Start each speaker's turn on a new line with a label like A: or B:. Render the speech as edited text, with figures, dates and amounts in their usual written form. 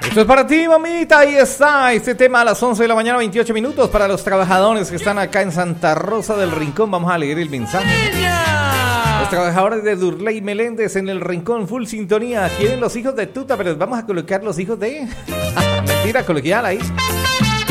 A: Esto es para ti, mamita. Ahí está este tema a las 11 de la mañana, 28 minutos. Para los trabajadores que están acá en Santa Rosa del Rincón, vamos a leer el mensaje. Los trabajadores de Durley Meléndez en el Rincón, full sintonía. Quieren los hijos de Tuta, pero les vamos a colocar los hijos de... Mentira coloquial ahí.